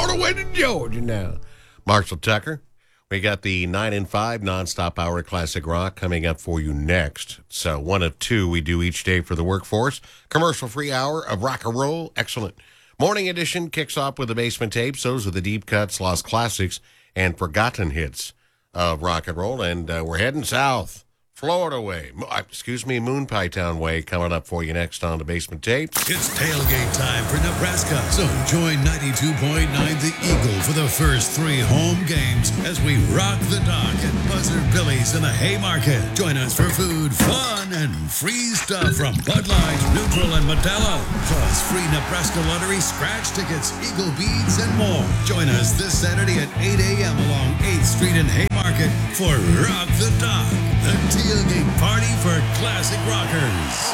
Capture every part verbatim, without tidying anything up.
on the way to Georgia now. Marshall Tucker. We got the nine and five nonstop hour classic rock coming up for you next. So one of two we do each day for the workforce. Commercial-free hour of rock and roll. Excellent. Morning edition kicks off with the basement tapes. Those are the deep cuts, lost classics, and forgotten hits of rock and roll. And uh, we're heading south, Florida way. Uh, excuse me, Moon Pie Town way coming up for you next on the basement tapes. It's tailgate time for Nebraska. So join ninety-two point nine The Eagle for the first three home games as we rock the dock at Buzzard Billy's in the Haymarket. Join us for food, fun, and free stuff from Bud Light, Neutral, and Modelo. Plus free Nebraska Lottery scratch tickets, Eagle beads, and more. Join us this Saturday at eight a.m. along eighth Street in Haymarket for Rock the Dock, the tailgate party for classic rockers.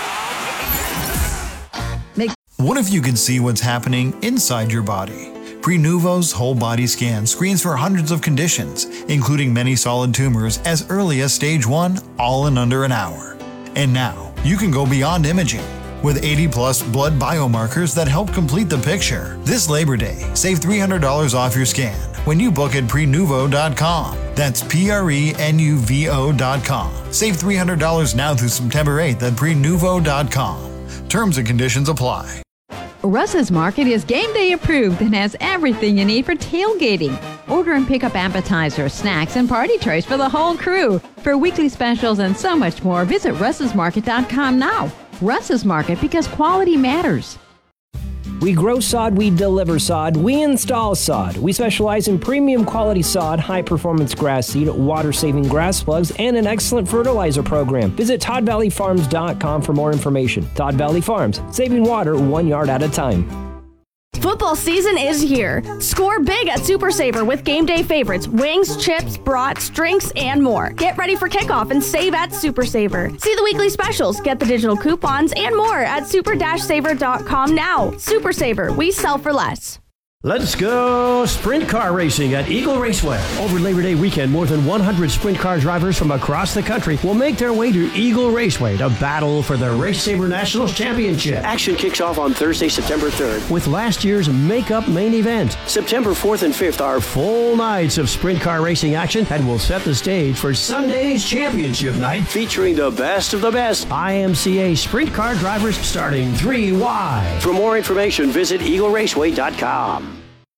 What if you could see what's happening inside your body? Prenuvo's whole body scan screens for hundreds of conditions, including many solid tumors as early as stage one, all in under an hour. And now, you can go beyond imaging with eighty plus blood biomarkers that help complete the picture. This Labor Day, save three hundred dollars off your scan when you book at prenuvo dot com. That's P R E N U V O dot com. Save three hundred dollars now through September eighth at prenuvo dot com. Terms and conditions apply. Russ's Market is game day approved and has everything you need for tailgating. Order and pick up appetizers, snacks, and party trays for the whole crew. For weekly specials and so much more, visit russ's market dot com now. Russ's Market, because quality matters. We grow sod, we deliver sod, we install sod. We specialize in premium quality sod, high-performance grass seed, water-saving grass plugs, and an excellent fertilizer program. Visit todd valley farms dot com for more information. Todd Valley Farms, saving water one yard at a time. Football season is here. Score big at Super Saver with game day favorites, wings, chips, brats, drinks, and more. Get ready for kickoff and save at Super Saver. See the weekly specials, get the digital coupons, and more at super saver dot com now. Super Saver, we sell for less. Let's go sprint car racing at Eagle Raceway. Over Labor Day weekend, more than one hundred sprint car drivers from across the country will make their way to Eagle Raceway to battle for the Race Saver Nationals Championship. Action kicks off on Thursday, September third, with last year's makeup main event. September fourth and fifth are full nights of sprint car racing action and will set the stage for Sunday's championship night, featuring the best of the best I M C A sprint car drivers starting three wide. For more information, visit eagle raceway dot com.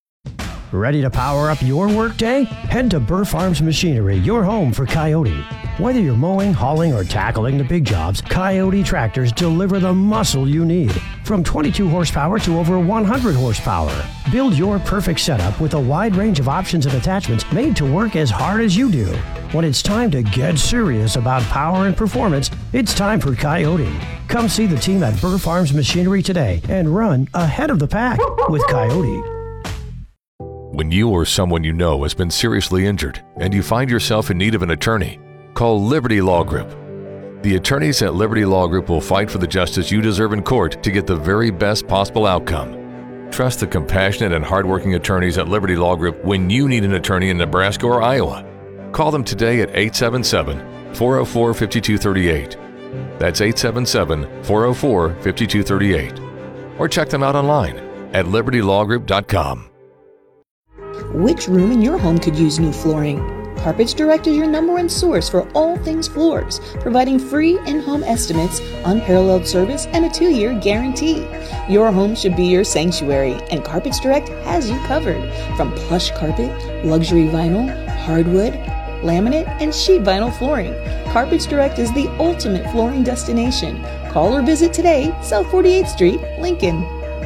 Ready to power up your workday? Head to Burr Farms Machinery, your home for Coyote. Whether you're mowing, hauling, or tackling the big jobs, Coyote tractors deliver the muscle you need. From twenty-two horsepower to over one hundred horsepower. Build your perfect setup with a wide range of options and attachments made to work as hard as you do. When it's time to get serious about power and performance, it's time for Coyote. Come see the team at Burr Farms Machinery today and run ahead of the pack with Coyote. When you or someone you know has been seriously injured and you find yourself in need of an attorney, call Liberty Law Group. The attorneys at Liberty Law Group will fight for the justice you deserve in court to get the very best possible outcome. Trust the compassionate and hardworking attorneys at Liberty Law Group when you need an attorney in Nebraska or Iowa. Call them today at eight seven seven, four oh four, five two three eight. That's eight seven seven, four oh four, five two three eight. Or check them out online at liberty law group dot com. Which room in your home could use new flooring? Carpets Direct is your number one source for all things floors, providing free in-home estimates, unparalleled service, and a two-year guarantee. Your home should be your sanctuary, and Carpets Direct has you covered. From plush carpet, luxury vinyl, hardwood, laminate, and sheet vinyl flooring, Carpets Direct is the ultimate flooring destination. Call or visit today, South forty-eighth Street, Lincoln.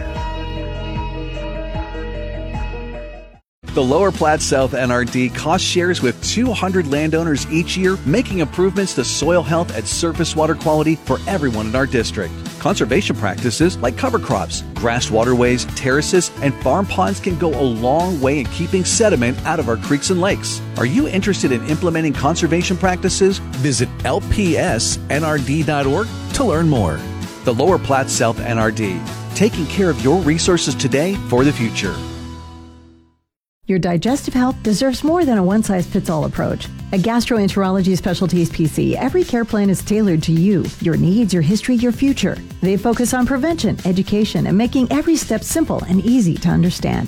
The Lower Platte South N R D cost shares with two hundred landowners each year, making improvements to soil health and surface water quality for everyone in our district. Conservation practices like cover crops, grass waterways, terraces, and farm ponds can go a long way in keeping sediment out of our creeks and lakes. Are you interested in implementing conservation practices? Visit L P S N R D dot org to learn more. The Lower Platte South N R D, taking care of your resources today for the future. Your digestive health deserves more than a one-size-fits-all approach. At Gastroenterology Specialties P C, every care plan is tailored to you, your needs, your history, your future. They focus on prevention, education, and making every step simple and easy to understand.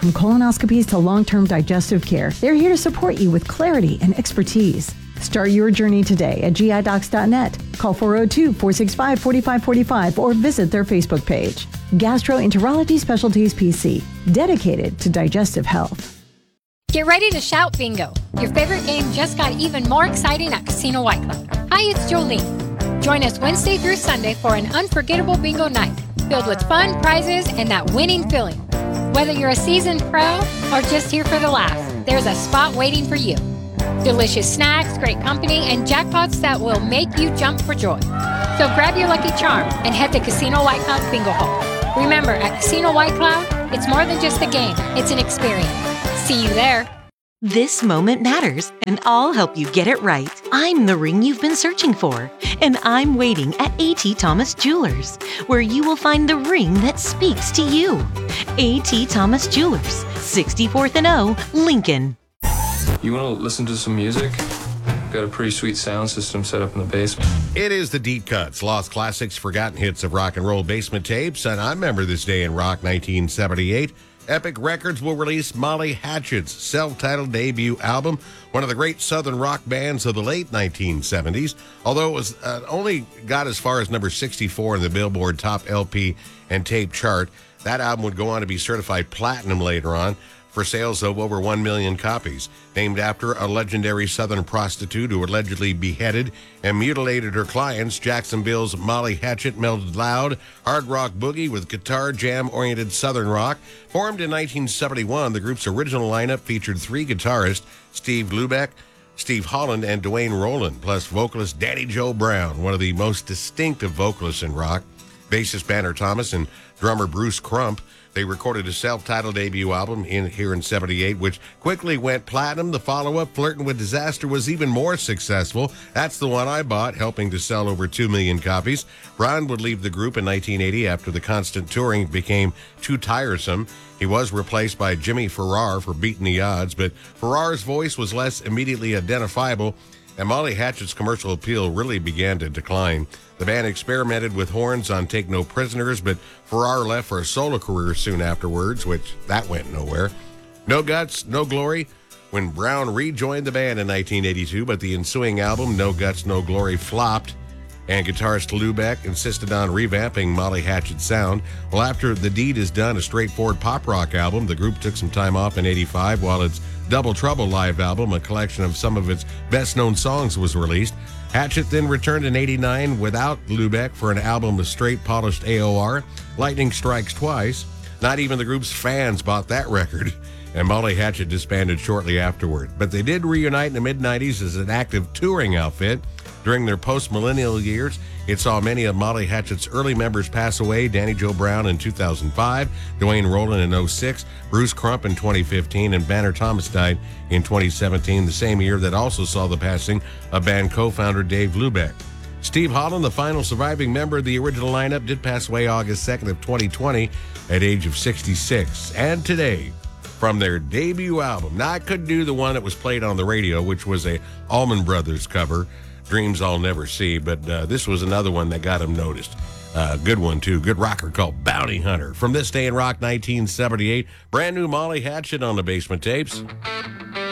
From colonoscopies to long-term digestive care, they're here to support you with clarity and expertise. Start your journey today at G I docs dot net. Call four oh two, four six five, four five four five or visit their Facebook page. Gastroenterology Specialties P C, dedicated to digestive health. Get ready to shout bingo. Your favorite game just got even more exciting at Casino White Cloud. Hi, it's Jolene. Join us Wednesday through Sunday for an unforgettable bingo night filled with fun, prizes, and that winning feeling. Whether you're a seasoned pro or just here for the laugh, there's a spot waiting for you. Delicious snacks, great company, and jackpots that will make you jump for joy. So grab your lucky charm and head to Casino White Cloud Bingo Hall. Remember, at Casino White Cloud, it's more than just a game, it's an experience. See you there. This moment matters, and I'll help you get it right. I'm the ring you've been searching for, and I'm waiting at A T Thomas Jewelers, where you will find the ring that speaks to you. A T Thomas Jewelers, sixty-fourth and O, Lincoln. You want to listen to some music? Got a pretty sweet sound system set up in the basement. It is the Deep Cuts, lost classics, forgotten hits of rock and roll basement tapes, and I remember this day in rock nineteen seventy-eight. Epic Records will release Molly Hatchet's self-titled debut album, one of the great southern rock bands of the late nineteen seventies. Although it was uh, only got as far as number sixty-four in the Billboard Top L P and Tape chart, that album would go on to be certified platinum later on for sales of over one million copies. Named after a legendary southern prostitute who allegedly beheaded and mutilated her clients, Jacksonville's Molly Hatchet melded loud, hard rock boogie with guitar jam-oriented southern rock. Formed in nineteen seventy-one, the group's original lineup featured three guitarists, Steve Lubeck, Steve Holland, and Dwayne Rowland, plus vocalist Danny Joe Brown, one of the most distinctive vocalists in rock, bassist Banner Thomas, and drummer Bruce Crump. They recorded a self-titled debut album in here in seventy-eight, which quickly went platinum. The follow-up, Flirtin' with Disaster, was even more successful. That's the one I bought, helping to sell over two million copies. Brown would leave the group in nineteen eighty after the constant touring became too tiresome. He was replaced by Jimmy Farrar for Beating the Odds, but Farrar's voice was less immediately identifiable, and Molly Hatchet's commercial appeal really began to decline. The band experimented with horns on Take No Prisoners, but Farrar left for a solo career soon afterwards, which that went nowhere. No Guts, No Glory, when Brown rejoined the band in nineteen eighty-two, but the ensuing album, No Guts, No Glory, flopped, and guitarist Lubeck insisted on revamping Molly Hatchet's sound. Well, after The Deed Is Done, a straightforward pop rock album, the group took some time off in eighty-five while its Double Trouble live album, a collection of some of its best-known songs, was released. Hatchet then returned in eighty-nine without Lubeck for an album of straight polished A O R, Lightning Strikes Twice. Not even the group's fans bought that record, and Molly Hatchet disbanded shortly afterward. But they did reunite in the mid-nineties as an active touring outfit. During their post-millennial years, it saw many of Molly Hatchet's early members pass away. Danny Joe Brown in two thousand five, Dwayne Rowland in oh six, Bruce Crump in twenty fifteen, and Banner Thomas died in twenty seventeen, the same year that also saw the passing of band co-founder Dave Lubeck. Steve Holland, the final surviving member of the original lineup, did pass away August second of twenty twenty at age of sixty-six. And today, from their debut album, now I couldn't do the one that was played on the radio, which was a Allman Brothers cover, Dreams I'll Never See, but uh, this was another one that got him noticed. Uh, good one, too. Good rocker called Bounty Hunter. From This Day in Rock nineteen seventy-eight, brand new Molly Hatchet on the Basement Tapes.